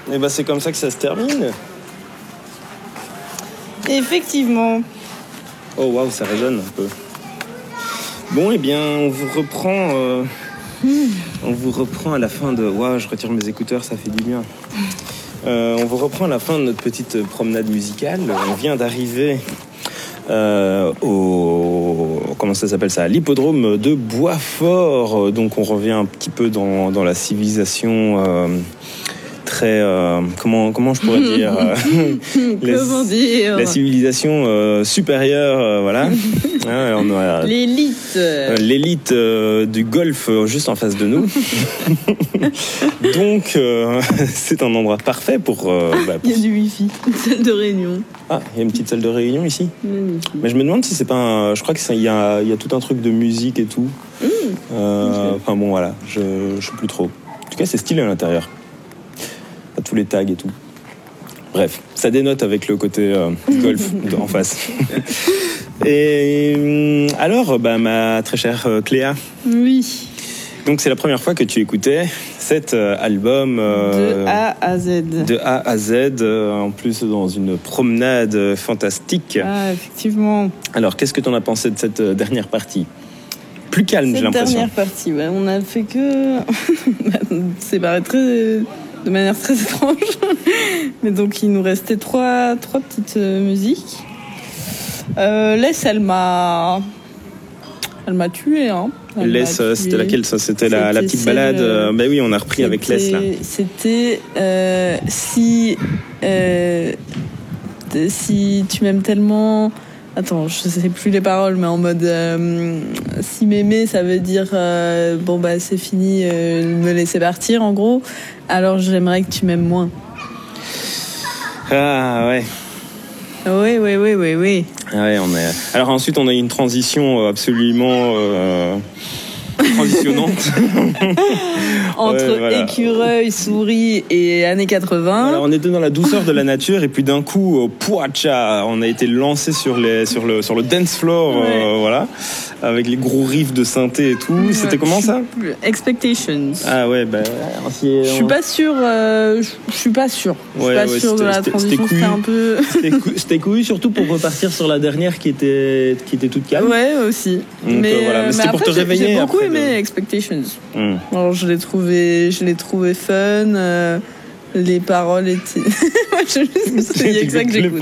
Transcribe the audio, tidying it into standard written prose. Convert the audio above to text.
Et bah c'est comme ça que ça se termine. Effectivement. Oh waouh, ça résonne un peu. Bon, eh bien, on vous reprend à la fin de... Waouh, je retire mes écouteurs, ça fait du bien. On vous reprend à la fin de notre petite promenade musicale. On vient d'arriver comment ça s'appelle ça, à l'hippodrome de Boisfort. Donc on revient un petit peu dans la civilisation très comment je pourrais dire comment dire, la civilisation supérieure, voilà. On a l'élite du golf juste en face de nous. Donc c'est un endroit parfait pour il y a du wifi, une salle de réunion. Ah, il y a une petite salle de réunion ici. Mais je me demande si c'est pas je crois que il y a tout un truc de musique et tout. Enfin bon, voilà, je sais plus trop. En tout cas, c'est stylé à l'intérieur. Tous les tags et tout. Bref, ça dénote avec le côté golf en face. Et alors, ma très chère Cléa. Oui. Donc c'est la première fois que tu écoutais cet album de A à Z. De A à Z, en plus dans une promenade fantastique. Ah, effectivement. Alors, qu'est-ce que tu en as pensé de cette dernière partie ? Plus calme, j'ai l'impression. Cette dernière partie, on a fait que... c'est paraît de manière très étrange. Mais donc, il nous restait trois petites musiques. Laisse, elle m'a tué, hein. Laisse, c'était laquelle ça ? C'était la petite balade. Ben oui, on a repris avec Laisse là. C'était si tu m'aimes tellement. Attends, je sais plus les paroles, mais en mode si m'aimer, ça veut dire c'est fini, me laisser partir en gros. Alors j'aimerais que tu m'aimes moins. Ah ouais. Oui. Ah ouais, alors ensuite on a eu une transition absolument transitionnante entre écureuil, souris et années 80. Alors on était dans la douceur de la nature et puis d'un coup pouacha, on a été lancé sur le dance floor, voilà, avec les gros riffs de synthé et tout. C'était comment ça ? Expectations. Ah ouais, je suis pas sûr. Je suis pas sûr de la transition. C'était un peu. C'était couillu, surtout pour repartir sur la dernière qui était toute calme. Ouais, aussi. Donc, mais c'était pour te réveiller. J'ai beaucoup aimé Expectations. Alors je l'ai trouvé fun. Les paroles étaient. Il y a que ça que j'écoute.